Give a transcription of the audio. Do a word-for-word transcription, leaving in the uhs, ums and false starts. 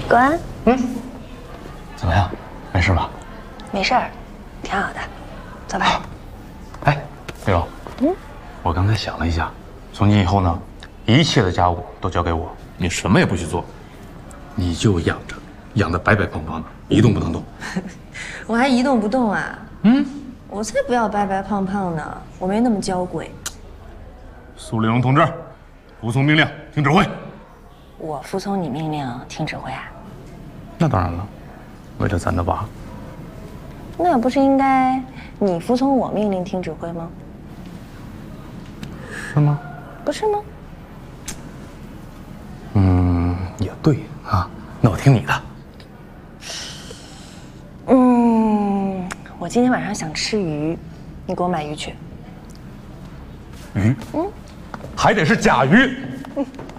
滚！ 嗯，怎么样？没事吧？ 没事儿，挺好的。走吧。 哎，丽蓉，嗯，我刚才想了一下，从今以后呢，一切的家务都交给我，你什么也不许做，你就养着，养得白白胖胖的，一动不能动。 我还一动不动啊？ 嗯， 我才不要白白胖胖呢，我没那么娇贵。 苏丽蓉同志，服从命令，听指挥。 我服从你命令，听指挥啊？ 那当然了，为了咱的娃。 那不是应该你服从我命令，听指挥吗？ 是吗？ 不是吗？ 嗯，也对啊。那我听你的。 嗯，我今天晚上想吃鱼，你给我买鱼去。 鱼？嗯，还得是甲鱼。嗯。